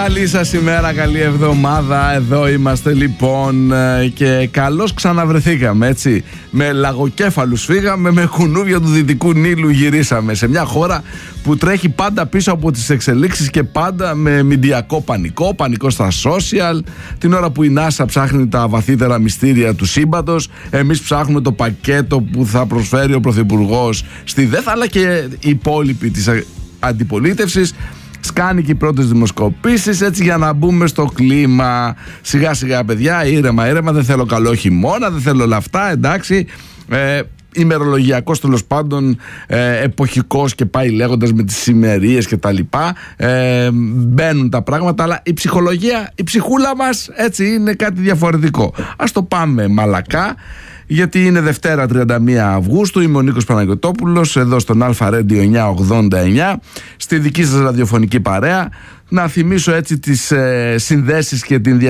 Καλή σας ημέρα, καλή εβδομάδα. Εδώ είμαστε λοιπόν και καλώς ξαναβρεθήκαμε, έτσι. Με λαγοκέφαλους φύγαμε, με κουνούβια του Δυτικού Νείλου γυρίσαμε. Σε μια χώρα που τρέχει πάντα πίσω από τις εξελίξεις και πάντα με μηντιακό πανικό, πανικό στα social. Την ώρα που η NASA ψάχνει τα βαθύτερα μυστήρια του σύμπαντος, εμείς ψάχνουμε το πακέτο που θα προσφέρει ο Πρωθυπουργός στη ΔΕΘ, αλλά και οι υπόλοιποι της αντιπολίτευσης. Σκάνει και οι πρώτες δημοσκοπήσεις, έτσι, για να μπούμε στο κλίμα. Σιγά σιγά, παιδιά, ήρεμα, δεν θέλω καλό χειμώνα, δεν θέλω όλα αυτά, εντάξει. Ημερολογιακός, τέλος πάντων, εποχικός και πάει λέγοντας με τις ημερίες και τα λοιπά. Μπαίνουν τα πράγματα, αλλά η ψυχολογία, η ψυχούλα μας, έτσι, είναι κάτι διαφορετικό. Ας το πάμε μαλακά. Γιατί είναι Δευτέρα 31 Αυγούστου, είμαι ο Νίκος Παναγιωτόπουλος, εδώ στον Αλφα Radio 989, στη δική σας ραδιοφωνική παρέα. Να θυμίσω έτσι τις συνδέσεις και την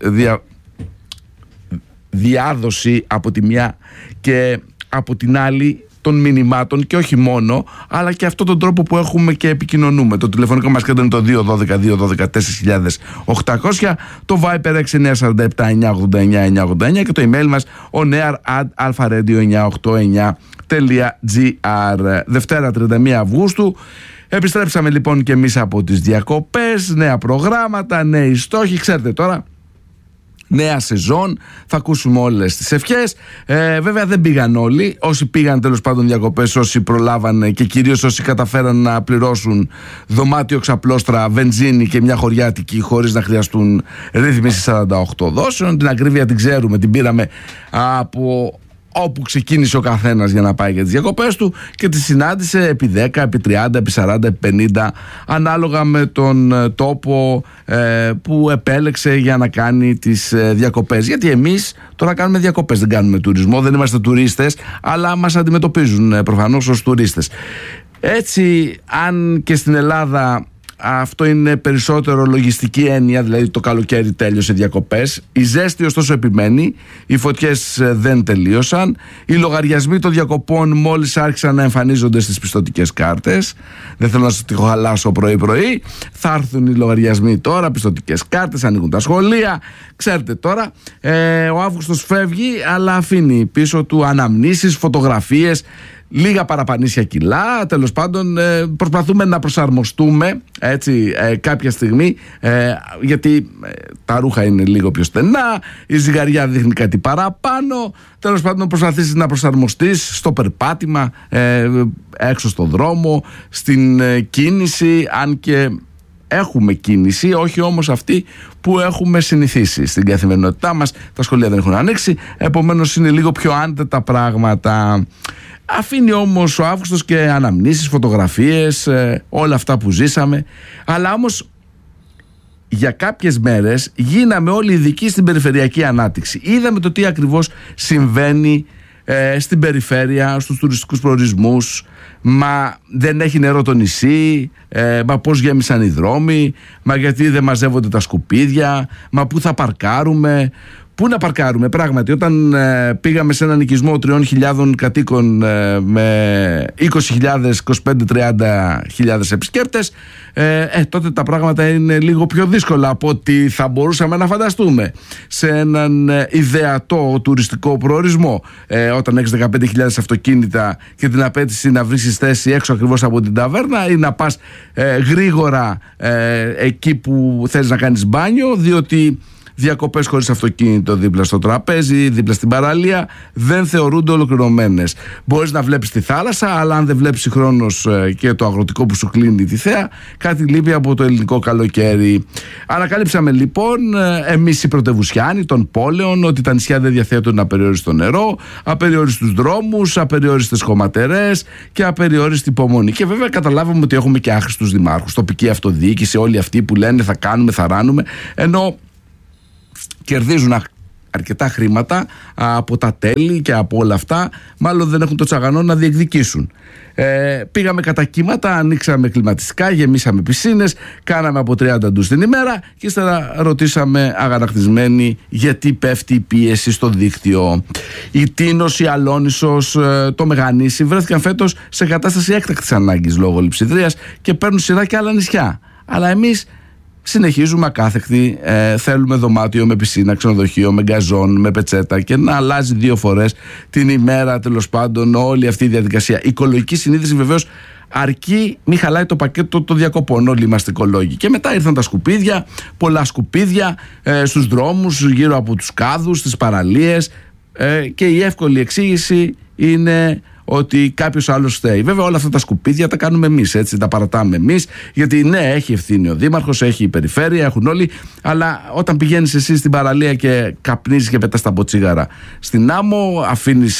διάδοση από τη μια και από την άλλη των μηνυμάτων, και όχι μόνο, αλλά και αυτόν τον τρόπο που έχουμε και επικοινωνούμε. Το τηλεφωνικό μας κέντρο είναι το 212-212-4800, το Viber 6947-989-989 και το email μας onear@alpha-radio989.gr. Δευτέρα 31 Αυγούστου. Επιστρέψαμε λοιπόν και εμείς από τις διακοπές, νέα προγράμματα, νέοι στόχοι, ξέρετε τώρα. Νέα σεζόν, θα ακούσουμε όλες τις ευχές. Βέβαια δεν πήγαν όλοι. Όσοι πήγαν τέλος πάντων διακοπές, όσοι προλάβανε και κυρίως όσοι καταφέραν να πληρώσουν δωμάτιο ξαπλώστρα, βενζίνη και μια χωριάτικη χωρίς να χρειαστούν ρύθμιση 48 δόσεων. Την ακρίβεια την ξέρουμε, την πήραμε από όπου ξεκίνησε ο καθένας για να πάει για τις διακοπές του και τη συνάντησε επί 10, επί 30, επί 40, επί 50, ανάλογα με τον τόπο που επέλεξε για να κάνει τις διακοπές. Γιατί εμείς τώρα κάνουμε διακοπές, δεν κάνουμε τουρισμό, δεν είμαστε τουρίστες, αλλά μας αντιμετωπίζουν προφανώς ως τουρίστες. Έτσι, αν και στην Ελλάδα αυτό είναι περισσότερο λογιστική έννοια, δηλαδή το καλοκαίρι τέλειωσε διακοπές, η ζέστη ωστόσο επιμένει, οι φωτιές δεν τελείωσαν, οι λογαριασμοί των διακοπών μόλις άρχισαν να εμφανίζονται στις πιστωτικές κάρτες. Δεν θέλω να σας το χαλάσω πρωί-πρωί, θα έρθουν οι λογαριασμοί τώρα, πιστωτικές κάρτες, ανοίγουν τα σχολεία, ξέρετε τώρα. Ο Αύγουστος φεύγει, αλλά αφήνει πίσω του αναμνήσεις, φωτογραφίες, λίγα παραπανήσια κιλά. Τέλος πάντων, προσπαθούμε να προσαρμοστούμε, έτσι, κάποια στιγμή, γιατί τα ρούχα είναι λίγο πιο στενά, η ζυγαριά δείχνει κάτι παραπάνω. Τέλος πάντων, προσπαθήσεις να προσαρμοστείς στο περπάτημα, έξω στο δρόμο, στην κίνηση, αν και έχουμε κίνηση, όχι όμως αυτή που έχουμε συνηθίσει στην καθημερινότητά μας. Τα σχολεία δεν έχουν ανοίξει, επομένως είναι λίγο πιο άνετα τα πράγματα. Αφήνει όμως ο Αύγουστος και αναμνήσεις, φωτογραφίες, όλα αυτά που ζήσαμε. Αλλά όμως για κάποιες μέρες γίναμε όλοι ειδικοί στην περιφερειακή ανάπτυξη. Είδαμε το τι ακριβώς συμβαίνει στην περιφέρεια, στους τουριστικούς προορισμούς. Μα δεν έχει νερό το νησί, μα πώς γέμισαν οι δρόμοι, μα γιατί δεν μαζεύονται τα σκουπίδια, μα πού θα παρκάρουμε. Πού να παρκάρουμε, πράγματι, όταν πήγαμε σε έναν οικισμό 3.000 κατοίκων με 20.000, 25-30.000 επισκέπτες, τότε τα πράγματα είναι λίγο πιο δύσκολα από ό,τι θα μπορούσαμε να φανταστούμε σε έναν ιδεατό τουριστικό προορισμό. Όταν έχεις 15.000 αυτοκίνητα και την απέτηση να βρίσκεις θέση έξω ακριβώς από την ταβέρνα ή να πας γρήγορα εκεί που θέλεις να κάνεις μπάνιο, διότι διακοπές χωρίς αυτοκίνητο δίπλα στο τραπέζι, δίπλα στην παραλία, δεν θεωρούνται ολοκληρωμένες. Μπορείς να βλέπεις τη θάλασσα, αλλά αν δεν βλέπεις συγχρόνως και το αγροτικό που σου κλείνει τη θέα, κάτι λείπει από το ελληνικό καλοκαίρι. Ανακάλυψαμε λοιπόν εμείς οι πρωτευουσιάνοι των πόλεων ότι τα νησιά δεν διαθέτουν απεριόριστο νερό, απεριόριστους δρόμους, απεριόριστες χωματερές και απεριόριστη υπομονή. Και βέβαια καταλάβαμε ότι έχουμε και άχρηστους δημάρχους, τοπική αυτοδιοίκηση, όλοι αυτοί που λένε θα κάνουμε, θα ράνουμε, ενώ κερδίζουν αρκετά χρήματα από τα τέλη και από όλα αυτά, μάλλον δεν έχουν το τσαγανό να διεκδικήσουν. Πήγαμε κατά κύματα, ανοίξαμε κλιματιστικά, γεμίσαμε πισίνες, κάναμε από 30 ντους την ημέρα και ύστερα ρωτήσαμε αγανακτισμένοι γιατί πέφτει η πίεση στο δίκτυο. Η Τίνος, η Αλόνισσος, το Μεγανήσι βρέθηκαν φέτος σε κατάσταση έκτακτης ανάγκης λόγω λειψιδρίας και παίρνουν σειρά και άλλα νησιά. Αλλά εμείς συνεχίζουμε ακάθεκτη, θέλουμε δωμάτιο με πισίνα, ξενοδοχείο, με γκαζόν, με πετσέτα και να αλλάζει 2 φορές την ημέρα, τέλος πάντων, όλη αυτή η διαδικασία. Η οικολογική συνείδηση βεβαίως αρκεί μη χαλάει το πακέτο των διακοπών. Όλοι είμαστε οικολόγοι. Και μετά ήρθαν τα σκουπίδια, πολλά σκουπίδια στους δρόμους, γύρω από τους κάδους, στις παραλίες, και η εύκολη εξήγηση είναι ότι κάποιος άλλος φταίει. Βέβαια, όλα αυτά τα σκουπίδια τα κάνουμε εμείς, έτσι, τα παρατάμε εμείς, γιατί ναι, έχει ευθύνη ο Δήμαρχος, έχει η περιφέρεια, έχουν όλοι, αλλά όταν πηγαίνεις εσύ στην παραλία και καπνίζεις και πετάς τα μποτσίγαρα στην άμμο, αφήνεις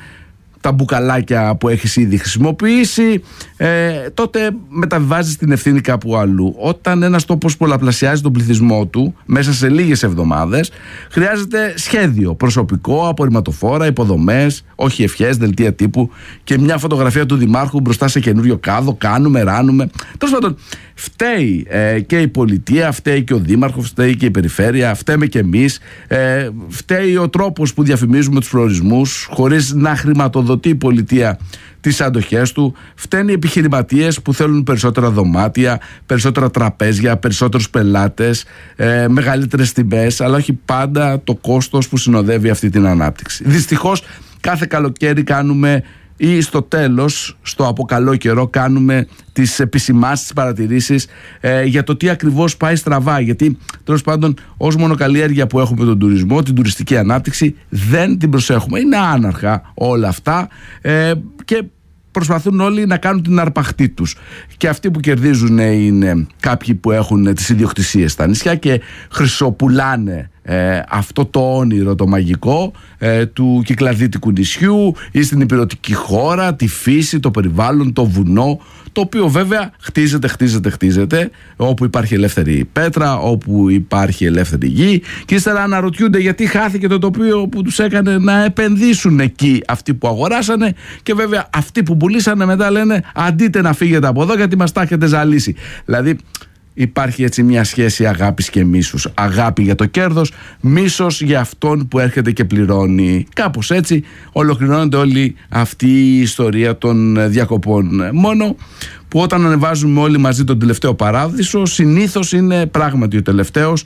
τα μπουκαλάκια που έχεις ήδη χρησιμοποιήσει, τότε μεταβιβάζεις την ευθύνη κάπου αλλού. Όταν ένας τόπος πολλαπλασιάζει τον πληθυσμό του μέσα σε λίγες εβδομάδες, χρειάζεται σχέδιο, προσωπικό, απορριμματοφόρα, υποδομές, όχι ευχές, δελτία τύπου και μια φωτογραφία του Δημάρχου μπροστά σε καινούριο κάδο. Κάνουμε, ράνουμε. Τέλος πάντων, φταίει και η πολιτεία, φταίει και ο Δήμαρχος, φταίει και η περιφέρεια, φταίμε και εμείς, φταίει ο τρόπος που διαφημίζουμε τους προορισμούς χωρίς να χρηματοδοτεί η πολιτεία τις αντοχές του, φταίνουν οι επιχειρηματίες που θέλουν περισσότερα δωμάτια, περισσότερα τραπέζια, περισσότερους πελάτες, μεγαλύτερες τιμές, αλλά όχι πάντα το κόστος που συνοδεύει αυτή την ανάπτυξη. Δυστυχώς κάθε καλοκαίρι κάνουμε, ή στο τέλος, στο αποκαλό καιρό, κάνουμε τις επισημάνσεις, τις παρατηρήσεις για το τι ακριβώς πάει στραβά. Γιατί τέλος πάντων, ως μονοκαλλιέργεια που έχουμε τον τουρισμό, την τουριστική ανάπτυξη, δεν την προσέχουμε. Είναι άναρχα όλα αυτά και προσπαθούν όλοι να κάνουν την αρπαχτή τους. Και αυτοί που κερδίζουν είναι κάποιοι που έχουν τις ιδιοκτησίες στα νησιά και χρυσοπουλάνε αυτό το όνειρο το μαγικό του κυκλαδίτικου νησιού ή στην υπηρετική χώρα, τη φύση, το περιβάλλον, το βουνό, το οποίο βέβαια χτίζεται όπου υπάρχει ελεύθερη πέτρα, όπου υπάρχει ελεύθερη γη, και ύστερα αναρωτιούνται γιατί χάθηκε το τοπίο που τους έκανε να επενδύσουν εκεί αυτοί που αγοράσανε, και βέβαια αυτοί που πουλήσανε μετά λένε αντίτε να φύγετε από εδώ γιατί μας τα έχετε ζαλίσει. Δηλαδή υπάρχει έτσι μια σχέση αγάπης και μίσους. Αγάπη για το κέρδος, μίσος για αυτόν που έρχεται και πληρώνει. Κάπως έτσι ολοκληρώνεται όλη αυτή η ιστορία των διακοπών. Μόνο που όταν ανεβάζουμε όλοι μαζί τον τελευταίο παράδεισο, συνήθως είναι πράγματι ο τελευταίος,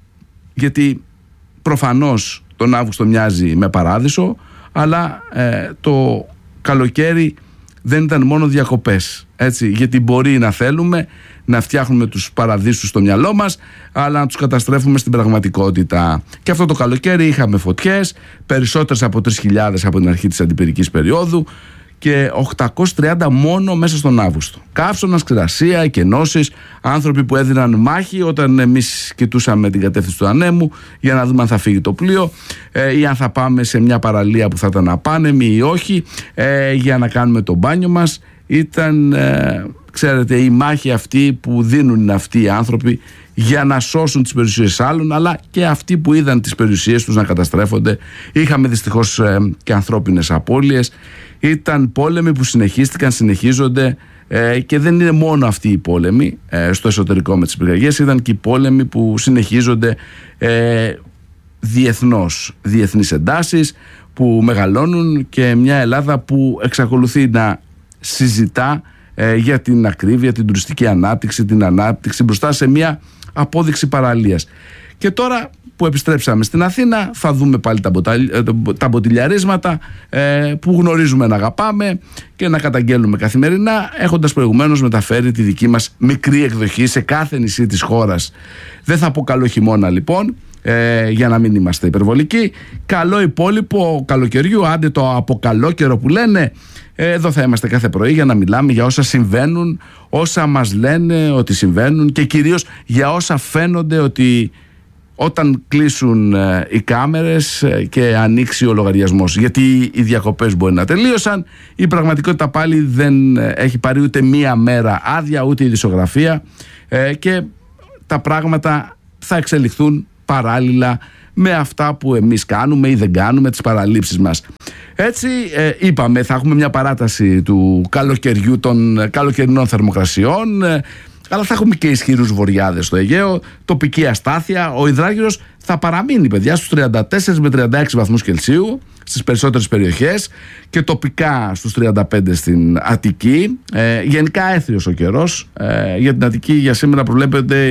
γιατί προφανώς τον Αύγουστο μοιάζει με παράδεισο, αλλά το καλοκαίρι δεν ήταν μόνο διακοπές, έτσι, γιατί μπορεί να θέλουμε να φτιάχνουμε τους παραδείσους στο μυαλό μας, αλλά να τους καταστρέφουμε στην πραγματικότητα. Και αυτό το καλοκαίρι είχαμε φωτιές, περισσότερες από 3.000 από την αρχή της αντιπυρικής περίοδου και 830 μόνο μέσα στον Αύγουστο. Καύσωνας, ξηρασία, εκενώσεις, άνθρωποι που έδιναν μάχη όταν εμείς κοιτούσαμε την κατεύθυνση του ανέμου για να δούμε αν θα φύγει το πλοίο ή αν θα πάμε σε μια παραλία που θα ήταν απάνεμη ή όχι, για να κάνουμε το μπάνιο μας. Ήταν, ξέρετε, η μάχη αυτή που δίνουν αυτοί οι άνθρωποι για να σώσουν τις περιουσίες άλλων, αλλά και αυτοί που είδαν τις περιουσίες τους να καταστρέφονται. Είχαμε δυστυχώς και ανθρώπινες απώλειες. Ήταν πόλεμοι που συνεχίστηκαν, συνεχίζονται, και δεν είναι μόνο αυτοί οι πόλεμοι στο εσωτερικό με τις πυρκαγιές, ήταν και οι πόλεμοι που συνεχίζονται διεθνείς εντάσεις που μεγαλώνουν, και μια Ελλάδα που εξακολουθεί να συζητά για την ακρίβεια, την τουριστική ανάπτυξη, την ανάπτυξη μπροστά σε μια απόδειξη παραλίας. Και τώρα που επιστρέψαμε στην Αθήνα, θα δούμε πάλι τα μποτιλιαρίσματα που γνωρίζουμε να αγαπάμε και να καταγγέλνουμε καθημερινά, έχοντας προηγουμένως μεταφέρει τη δική μας μικρή εκδοχή σε κάθε νησί της χώρας. Δεν θα πω καλό χειμώνα λοιπόν, για να μην είμαστε υπερβολικοί. Καλό υπόλοιπο καλοκαιριού, άντε το αποκαλόκαιρο που λένε. Εδώ θα είμαστε κάθε πρωί για να μιλάμε για όσα συμβαίνουν, όσα μας λένε ότι συμβαίνουν, και κυρίως για όσα φαίνονται ότι όταν κλείσουν οι κάμερες και ανοίξει ο λογαριασμός. Γιατί οι διακοπές μπορεί να τελείωσαν, η πραγματικότητα πάλι δεν έχει πάρει ούτε μία μέρα άδεια, ούτε η ειδησιογραφία, και τα πράγματα θα εξελιχθούν παράλληλα με αυτά που εμείς κάνουμε ή δεν κάνουμε, τις παραλήψεις μας. Έτσι είπαμε, θα έχουμε μια παράταση του καλοκαιριού, των καλοκαιρινών θερμοκρασιών, αλλά θα έχουμε και ισχυρούς βοριάδες στο Αιγαίο, τοπική αστάθεια. Ο υδράργυρος θα παραμείνει, παιδιά, στους 34 με 36 βαθμούς Κελσίου στις περισσότερες περιοχές και τοπικά στους 35 στην Αττική. Γενικά έθριος ο καιρός. Για την Αττική για σήμερα προβλέπεται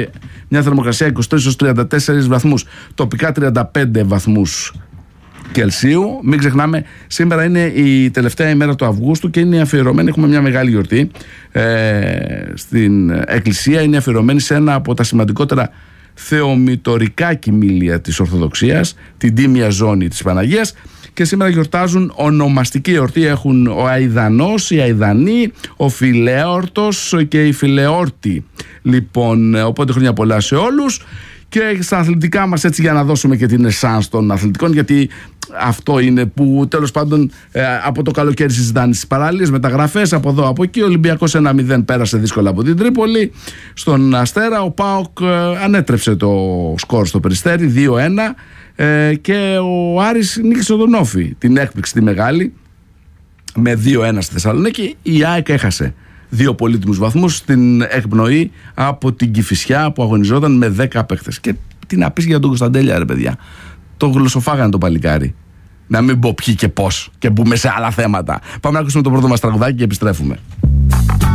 μια θερμοκρασία 23-34 βαθμούς, τοπικά 35 βαθμούς Κελσίου. Μην ξεχνάμε, σήμερα είναι η τελευταία ημέρα του Αυγούστου και είναι αφιερωμένη, έχουμε μια μεγάλη γιορτή στην εκκλησία, είναι αφιερωμένη σε ένα από τα σημαντικότερα θεομητορικά κοιμήλια της Ορθοδοξίας, την Τίμια Ζώνη της Παναγίας, και σήμερα γιορτάζουν ονομαστική εορτή. Έχουν ο Αηδανός, η Αηδανή, ο Φιλέορτος και η Φιλεόρτη. Λοιπόν, οπότε χρόνια πολλά σε όλους. Και στα αθλητικά μας, έτσι, για να δώσουμε και την εσάνς των αθλητικών, γιατί αυτό είναι που τέλος πάντων από το καλοκαίρι συζητάνε στις παράλληλες μεταγραφές από εδώ από εκεί. Ο Ολυμπιακός 1-0 πέρασε δύσκολα από την Τρίπολη στον Αστέρα. Ο ΠΑΟΚ ανέτρεψε το σκορ στο Περιστέρι 2-1 και ο Άρης νίκησε τον Όφη, την έκπληξη τη μεγάλη, με 2-1 στη Θεσσαλονίκη. Η ΑΕΚ έχασε 2 πολύτιμους βαθμούς στην εκπνοή από την Κηφισιά που αγωνιζόταν με 10 παίχτες. Και τι να πεις για τον Κωνσταντέλια, ρε παιδιά. Το γλωσσοφάγανε το παλικάρι. Να μην πω ποιοι και πώς και μπούμε σε άλλα θέματα. Πάμε να ακούσουμε το πρώτο μας τραγουδάκι και επιστρέφουμε.